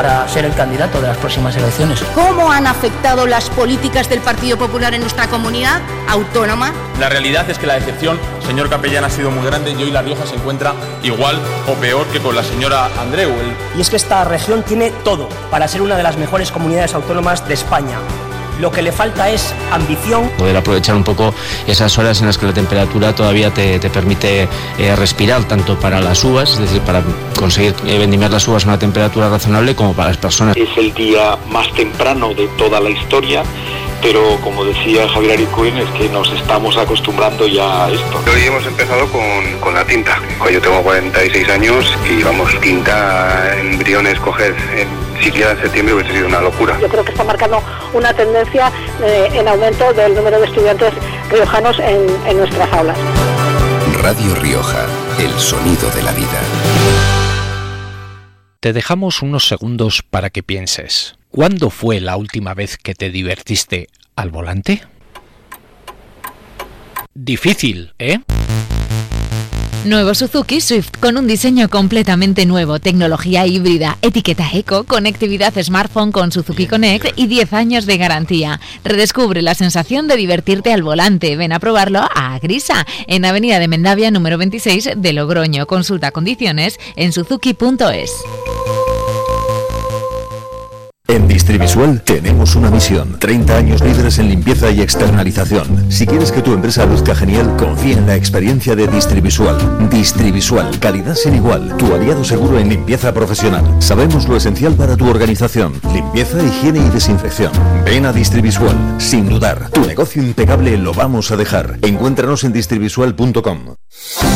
para ser el candidato de las próximas elecciones. ¿Cómo han afectado las políticas del Partido Popular en nuestra comunidad autónoma? La realidad es que la decepción, señor Capellán, ha sido muy grande y hoy La Rioja se encuentra igual o peor que con la señora Andreu. Y es que esta región tiene todo para ser una de las mejores comunidades autónomas de España. Lo que le falta es ambición. Poder aprovechar un poco esas horas en las que la temperatura todavía te permite respirar, tanto para las uvas, es decir, para conseguir vendimiar las uvas a una temperatura razonable, como para las personas. Es el día más temprano de toda la historia, pero como decía Javier Aricuén, es que nos estamos acostumbrando ya a esto. Hoy hemos empezado con la tinta. Yo tengo 46 años y tinta, embriones, coger siquiera en septiembre hubiese sido una locura. Yo creo que está marcando una tendencia en aumento del número de estudiantes riojanos en nuestras aulas. Radio Rioja, el sonido de la vida. Te dejamos unos segundos para que pienses. ¿Cuándo fue la última vez que te divertiste al volante? Difícil, ¿eh? Nuevo Suzuki Swift con un diseño completamente nuevo, tecnología híbrida, etiqueta eco, conectividad smartphone con Suzuki Connect y 10 años de garantía. Redescubre la sensación de divertirte al volante. Ven a probarlo a Agrisa, en Avenida de Mendavia número 26 de Logroño. Consulta condiciones en suzuki.es. En Distrivisual tenemos una misión: 30 años líderes en limpieza y externalización. Si quieres que tu empresa luzca genial, confía en la experiencia de Distrivisual. Distrivisual, calidad sin igual, tu aliado seguro en limpieza profesional. Sabemos lo esencial para tu organización: limpieza, higiene y desinfección. Ven a Distrivisual, sin dudar. Tu negocio impecable lo vamos a dejar. Encuéntranos en distrivisual.com.